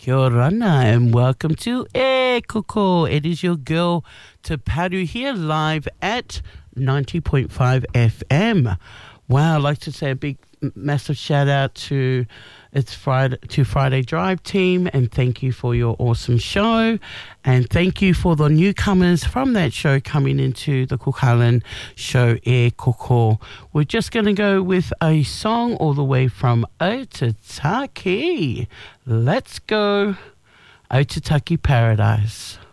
Kia orana and welcome to E Koko. It is your girl Te Paru here live at 90.5 FM. Wow, I'd like to say a big massive shout out to Friday Drive team, and thank you for your awesome show, and thank you for the newcomers from that show coming into the Cook Island show E Koko. We're just going to go with a song all the way from Otataki. Let's go Otataki Paradise.